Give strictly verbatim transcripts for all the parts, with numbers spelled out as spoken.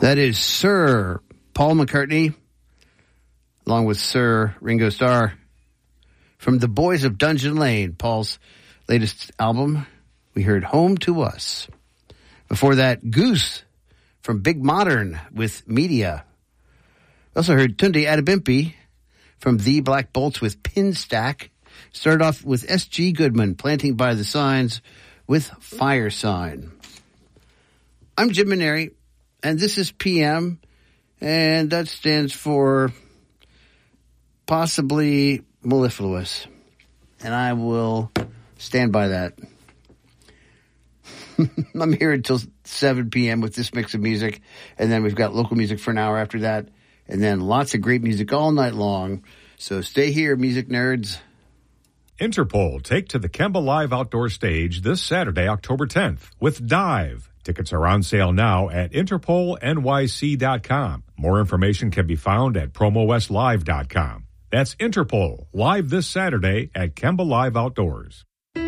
That is Sir Paul McCartney, along with Sir Ringo Starr, from the Boys of Dungeon Lane, Paul's latest album. We heard Home to Us. Before that, Goose from Big Modern with Media. We also heard Tunde Adebimpe from The Black Bolts with Pin Stack. Started off with S G Goodman, Planting by the Signs with Fire Sign. I'm Jim Maneri, and this is P M, and that stands for possibly mellifluous. And I will stand by that. I'm here until seven p.m. with this mix of music, and then we've got local music for an hour after that, and then lots of great music all night long. So stay here, music nerds. Interpol take to the Kemba Live Outdoor Stage this Saturday, October tenth, with Dive. Tickets are on sale now at interpol n y c dot com. More information can be found at promo west live dot com. That's Interpol, live this Saturday at Kemba Live Outdoors.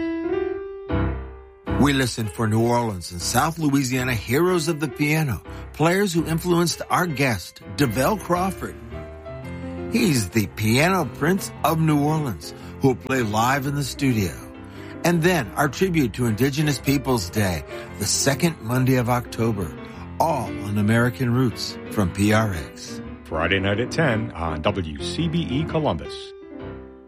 We listen for New Orleans and South Louisiana heroes of the piano, players who influenced our guest, DeVell Crawford. He's the piano prince of New Orleans, who will play live in the studio. And then our tribute to Indigenous Peoples Day, the second Monday of October, all on American Roots from P R X. Friday night at ten on W C B E Columbus.